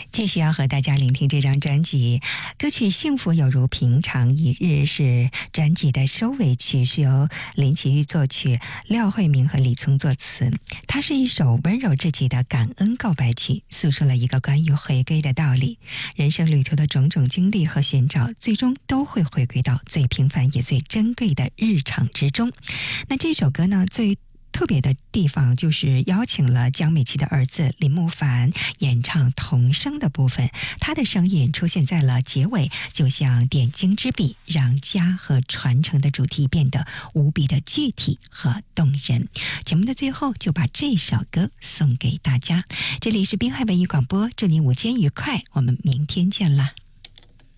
继续要和大家聆听这张专辑，歌曲《幸福有如平常一日》是专辑的收尾曲，是由林奇玉作曲，廖慧明和李聪作词。它是一首温柔至极的感恩告白曲，诉说了一个关于回归的道理。人生旅途的种种经历和寻找，最终都会回归到最平凡也最珍贵的日常之中。那这首歌呢，最特别的地方就是邀请了江美琪的儿子林慕凡演唱童声的部分，他的声音出现在了结尾，就像点睛之笔，让家和传承的主题变得无比的具体和动人。节目的最后就把这首歌送给大家，这里是滨海文艺广播，祝您午间愉快，我们明天见啦。